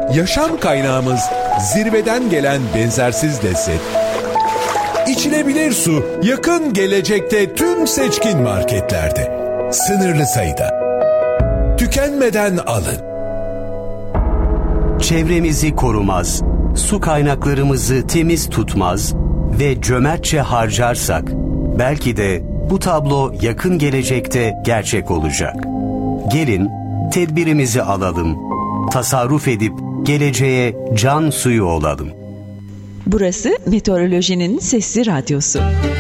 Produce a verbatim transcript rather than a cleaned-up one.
Yaşam kaynağımız zirveden gelen benzersiz lezzet. İçilebilir su yakın gelecekte tüm seçkin marketlerde. Sınırlı sayıda. Tükenmeden alın. Çevremizi korumaz, su kaynaklarımızı temiz tutmaz ve cömertçe harcarsak belki de bu tablo yakın gelecekte gerçek olacak. Gelin tedbirimizi alalım, tasarruf edip geleceğe can suyu olalım. Burası Meteorolojinin Sesli Radyosu.